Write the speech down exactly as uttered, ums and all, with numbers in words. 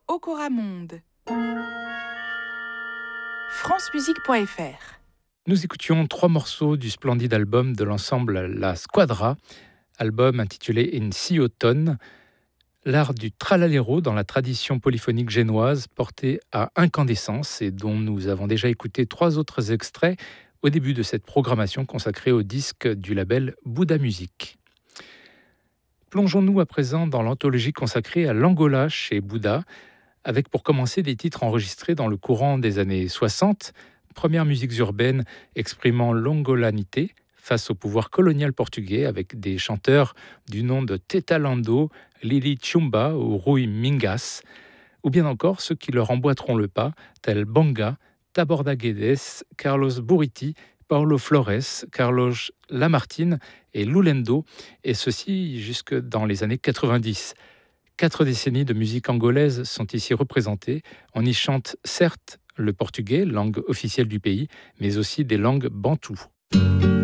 Ocoramonde. francemusique point f r. Nous écoutions trois morceaux du splendide album de l'ensemble La Squadra, album intitulé In Si Automne, l'art du tralaléro dans la tradition polyphonique génoise porté à incandescence et dont nous avons déjà écouté trois autres extraits au début de cette programmation consacrée au disque du label Bouddha Music. Plongeons-nous à présent dans l'anthologie consacrée à l'Angola chez Bouddha, avec pour commencer des titres enregistrés dans le courant des années soixante, premières musiques urbaines exprimant l'angolanité face au pouvoir colonial portugais avec des chanteurs du nom de Teta Lando, Lili Chumba ou Rui Mingas, ou bien encore ceux qui leur emboîteront le pas, tels Banga, Taborda Guedes, Carlos Buriti, Paulo Flores, Carlos Lamartine et Lulendo, et ceci jusque dans les années quatre-vingt-dix. Quatre décennies de musique angolaise sont ici représentées. On y chante certes le portugais, langue officielle du pays, mais aussi des langues bantoues.